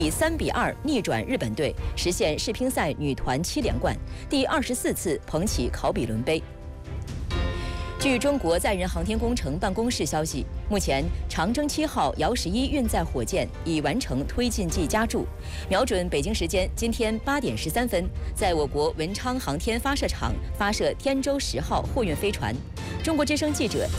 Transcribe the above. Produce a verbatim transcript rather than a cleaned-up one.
以三比二逆转日本队，实现世乒赛女团七连冠，第二十四次捧起考比伦杯。 据中国载人航天工程办公室消息，目前长征七号遥十一运载火箭已完成推进剂加注，瞄准北京时间今天八点十三分，在我国文昌航天发射场发射天舟十号货运飞船。中国之声记者。